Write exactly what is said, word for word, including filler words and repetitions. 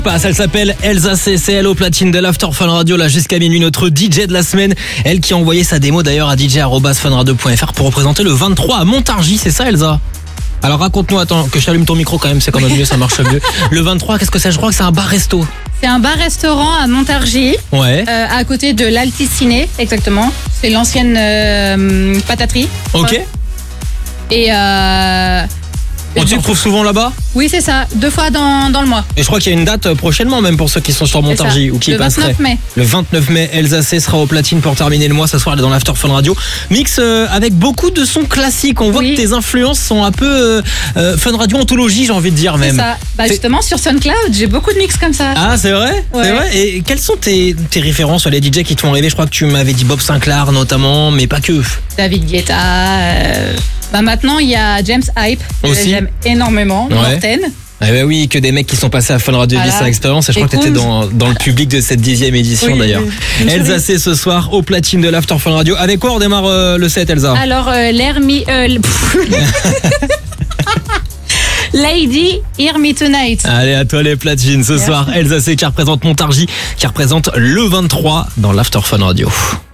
Passe, elle s'appelle Elsa C C L au platine de l'After Fun Radio là jusqu'à minuit, notre D J de la semaine. Elle qui a envoyé sa démo d'ailleurs à d j arobase fun radio point f r pour représenter le vingt-trois à Montargis, c'est ça Elsa? Alors raconte-nous, attends que je t'allume ton micro quand même, c'est quand même mieux, ça marche mieux. Le vingt-trois, qu'est-ce que c'est? Je crois que c'est un bar-resto. C'est un bar-restaurant à Montargis, Ouais. euh, à côté de l'Alticiné, exactement. C'est l'ancienne euh, pataterie. Ok. Et euh, On t'y retrouve souvent là-bas? oui, c'est ça, deux fois dans, dans le mois. Et je crois qu'il y a une date prochainement même pour ceux qui sont sur Montargis ça. ou qui Le y passeraient. vingt-neuf mai. Le vingt-neuf mai, Elsa C sera au platine pour terminer le mois ce soir, elle est dans l'After Fun Radio. Mix euh, avec beaucoup de sons classiques. On voit Oui. que tes influences sont un peu euh, euh, Fun Radio anthologie, j'ai envie de dire C'est même. ça. Bah, C'est- justement, sur SoundCloud, j'ai beaucoup de mix comme ça. Ah, c'est vrai, Ouais. c'est vrai. Et quelles sont tes, tes références, les D J qui te font rêver? Je crois que tu m'avais dit Bob Sinclair notamment, mais pas que. David Guetta. euh, Bah, maintenant, il y a James Hype, que Aussi. j'aime énormément. Ouais. Morten. Ah bah oui, que des mecs qui sont passés à Fun Radio Voilà. dix à expérience, et je Et crois que t'étais Kunz. dans, dans le public de cette dixième édition Oui, d'ailleurs. oui, oui. Elsa C ce soir au platine de l'After Fun Radio. Avec quoi on démarre euh, le set, Elsa? Alors, euh, l'air mi- euh, l- Lady, Hear Me Tonight. Allez, à toi les platines ce Merci. soir. Elsa C qui représente Montargis, qui représente le vingt-trois dans l'After Fun Radio.